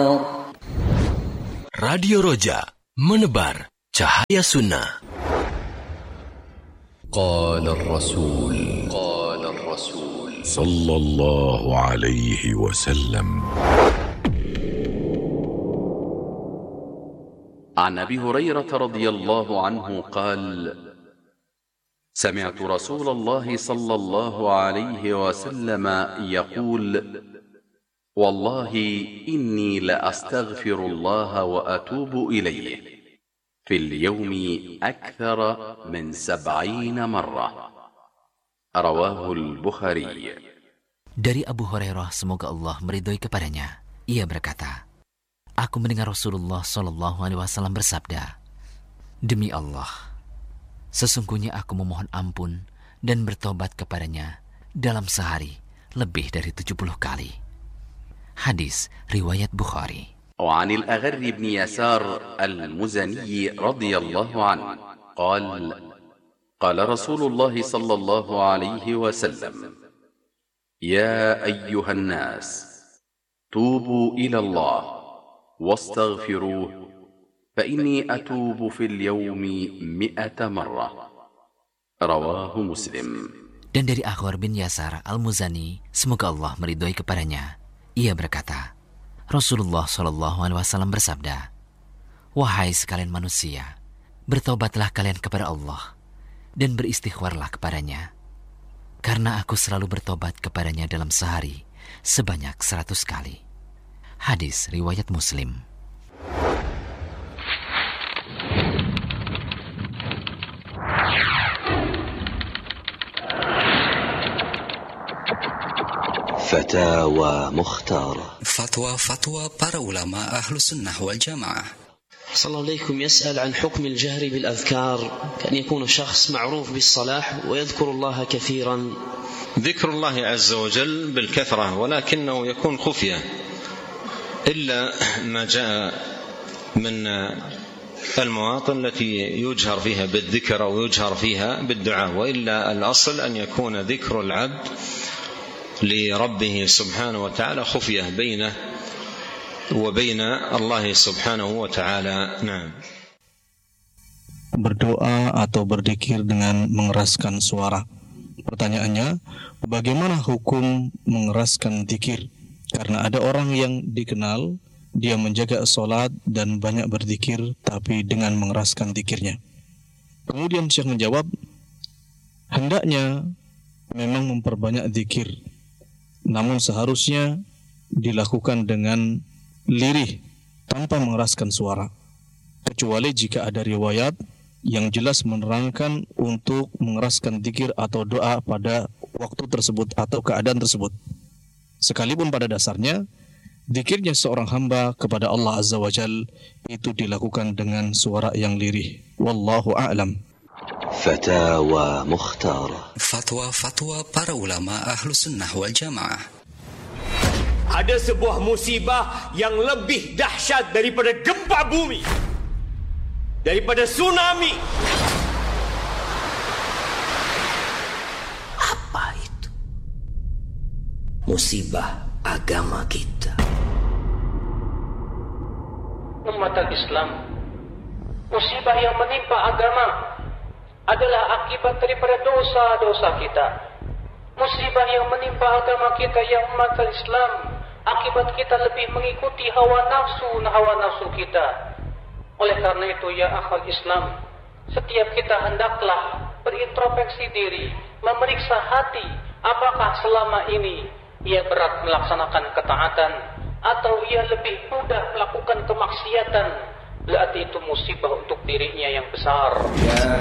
Radio Roja, menebar cahaya sunnah. Qala Rasul sallallahu alaihi wasallam. عن أبي هريرة رضي الله عنه قال: سمعت رسول الله صلى الله عليه وسلم يقول: والله إني لأستغفر الله وأتوب إليه في اليوم أكثر من 70 مرة. رواه البخاري. Dari Abu Hurairah, semoga Allah meridhoi kepadanya, ia berkata, aku mendengar Rasulullah SAW bersabda, demi Allah, sesungguhnya aku memohon ampun dan bertobat kepadanya dalam sehari lebih dari 70 kali. Hadis riwayat Bukhari. وعن الأغر بن يسار المزني رضي الله عنه قال: قال رسول الله صلى الله عليه وسلم: يا أيها الناس توبوا إلى الله واستغفروه فإني أتوب في اليوم 100 مرة. رواه مسلم. Dan dari Aghar bin Yasar al-Muzani, semoga Allah meridhoi kepadanya, ia berkata, Rasulullah SAW bersabda, wahai sekalian manusia, bertobatlah kalian kepada Allah dan beristighfarlah kepadanya, karena aku selalu bertobat kepadanya dalam sehari sebanyak 100 kali. Hadis riwayat Muslim. Fatawa Mukhtar. Fatwa para ulama Ahlus Sunnah wal Jamaah. صلى الله عليكم يسأل عن حكم الجهر بالأذكار كأن يكون شخص معروف بالصلاح ويذكر الله كثيرا. ذكر الله عز وجل بالكثرة ولكنه يكون خفية إلا ما جاء من المواطن التي يجهر فيها بالذكر أو يجهر فيها بالدعاء، وإلا الأصل أن يكون ذكر العبد لربه سبحانه وتعالى خفية بينه وبين الله سبحانه وتعالى. نعم. Berdoa atau berzikir dengan mengeraskan suara. Pertanyaannya, bagaimana hukum mengeraskan zikir? Karena ada orang yang dikenal, dia menjaga salat dan banyak berzikir, tapi dengan mengeraskan zikirnya. Kemudian Syekh menjawab, hendaknya memang memperbanyak zikir, namun seharusnya dilakukan dengan lirih tanpa mengeraskan suara, kecuali jika ada riwayat yang jelas menerangkan untuk mengeraskan zikir atau doa pada waktu tersebut atau keadaan tersebut. Sekalipun pada dasarnya zikirnya seorang hamba kepada Allah Azza wa Jal itu dilakukan dengan suara yang lirih. Wallahu a'lam. Fatawa Mukhtar. Fatwa para ulama Ahlus Sunnah wal Jamaah. Ada sebuah musibah yang lebih dahsyat daripada gempa bumi, daripada tsunami. Apa itu? Musibah agama kita. Umat Islam, musibah yang menimpa agama adalah akibat daripada dosa-dosa kita. Musibah yang menimpa agama kita yang umat Islam, akibat kita lebih mengikuti hawa nafsu kita. Oleh karena itu, ya akhal Islam, setiap kita hendaklah berintrospeksi diri, memeriksa hati, apakah selama ini ia berat melaksanakan ketaatan atau ia lebih mudah melakukan kemaksiatan. Berarti itu musibah untuk dirinya yang besar.